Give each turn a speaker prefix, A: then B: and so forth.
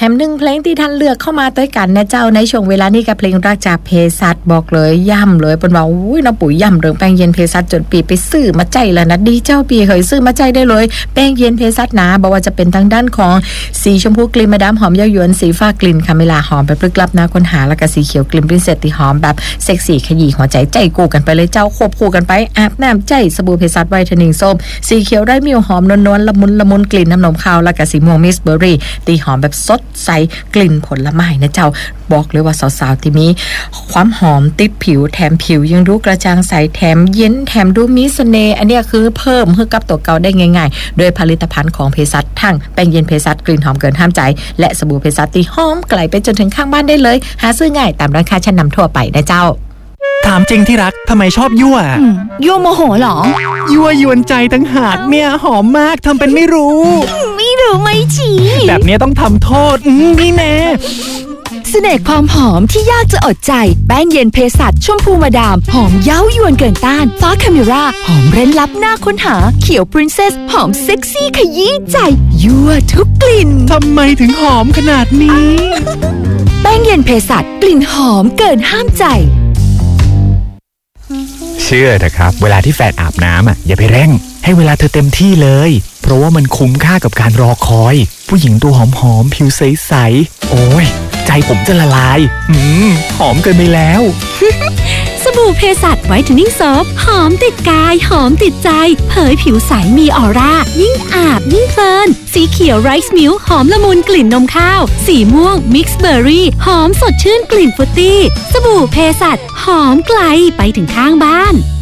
A: มหนึ่งเพลงที่ท่านเลือกเข้ามาด้วยกันนะเจ้าในช่วงเวลานี้กับเพลงรักจากเภสัชบอกเลยย่ำเลยเป็นว่าอุ้ยน้ำปุ๋ยย่ำเรื่องแป้งเย็นเภสัชจนปีไปซื้อมาใจแล้วนะดีเจ้าปีเคยซื้อมาใจได้เลยแป้งเย็นเภสัชนะบอกว่าจะเป็นทางด้านของสีชมพูกลิ่นมาดามหอมเย้ายวนสีฟ้ากลิ่นคาเมลาหอมแบบลึกลับนะค้นหาแล้วก็สีเขียวกลิ่นปรินเซสที่หอมแบบเซ็กซี่ขยี้หัวใจใจกูกันไปเลยเจ้าควบคู่กันไปอาบน้ำใจสบู่เภสัชไวท์เทนนิ่งส้มสีเขียวได้มิวหอมนวลๆละมุนกลิ่นน้ำนมข้าวแล้วก็สีม่วงมิสเบอร์รี่ตีหอมแบบสดใสกลิ่นผลไม้นะเจ้าบอกเลยว่าสาวๆที่มีความหอมติดผิวแถมผิวยังดูกระจ่างใสแถมเย็นแถมดูมีเสน่ห์อันนี้คือเพิ่มให้กับตัวเก่าได้ง่ายๆโดยผลิตภัณฑ์ของเภสัชทั้งแป้งเย็นเภสัชกลิ่นหอมเกินห้ามใจและสบู่เภสัชที่หอมไกลไปจนถึงข้างบ้านได้เลยหาซื้อง่ายตามร้านค้าชั้นนำทั่วไปนะเจ้า
B: ถามจริงที่รักทำไมชอบยั่ว
C: ยั่วโมโหเหรอ
B: ยั่วยวนใจตั้งหากเนี่ยหอมมากทำเป็นไม่รู้
C: ไม่จี
B: แบบนี้ต้องทำโทษนี่แน่
C: เสน่ห์ความหอมที่ยากจะอดใจแป้งเย็นเภสัชชมพูมาดามหอมเย้ายวนเกินต้านฟ้าคาเมราหอมเร้นลับน่าค้นหาเขียวปรินเซสหอมเซ็กซี่ขยี้ใจยั่วทุกกลิ่น
B: ทำไมถึงหอมขนาดนี้
C: แป้งเย็นเภสัชกลิ่นหอมเกินห้ามใจ
B: เชื่อเถอะครับเวลาที่แฟนอาบน้ำอย่าไปเร่งให้เวลาเธอเต็มที่เลยเพราะว่ามันคุ้มค่ากับการรอคอยผู้หญิงตัวหอมๆผิวใสๆโอ้ยใจผมจะละลายหอมเกินไปแล้ว
C: สบู่เภสัชไวท์เทนนิ่งโซฟหอมติดกายหอมติดใจเผยผิวใสมีออร่ายิ่งอาบยิ่งเพลินสีเขียวไรซ์มิลค์หอมละมุนกลิ่นนมข้าวสีม่วงมิกซ์เบอร์รี่หอมสดชื่นกลิ่นฟรุตตี้สบู่เภสัชหอมไกลไปถึงข้างบ้าน